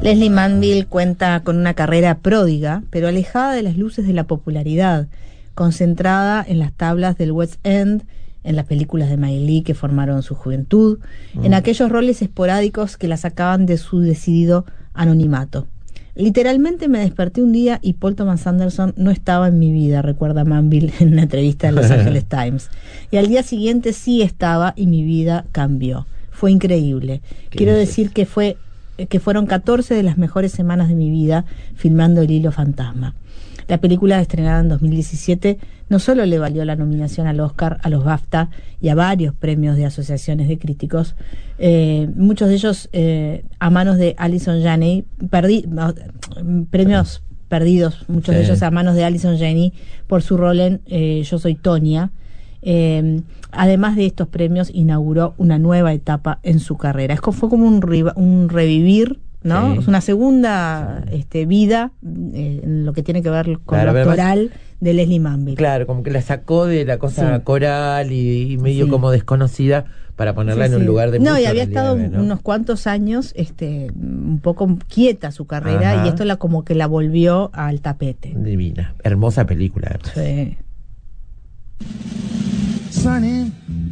Lesley Manville cuenta con una carrera pródiga, pero alejada de las luces de la popularidad, concentrada en las tablas del West End, en las películas de May Lee que formaron su juventud, en aquellos roles esporádicos que la sacaban de su decidido anonimato. Literalmente me desperté un día y Paul Thomas Anderson no estaba en mi vida, recuerda Manville en una entrevista en Los Angeles Times. Y al día siguiente sí estaba y mi vida cambió. Fue increíble. Quiero decir que fueron 14 de las mejores semanas de mi vida filmando El Hilo Fantasma. La película, estrenada en 2017, no solo le valió la nominación al Oscar, a los BAFTA y a varios premios de asociaciones de críticos, muchos de ellos a manos de Allison Janney, premios perdidos, muchos de ellos a manos de Allison Janney por su rol en Yo Soy Tonya. Además de estos premios, inauguró una nueva etapa en su carrera. Fue como un revivir, ¿no? Sí. Es una segunda vida en lo que tiene que ver con lo actoral de Lesley Manville. Claro, como que la sacó de la cosa coral y medio como desconocida para ponerla en un lugar de No, mucho y había estado relieve, ¿no? unos cuantos años un poco quieta su carrera. Y esto como que la volvió al tapete. Divina, hermosa película además. Sí. Sunny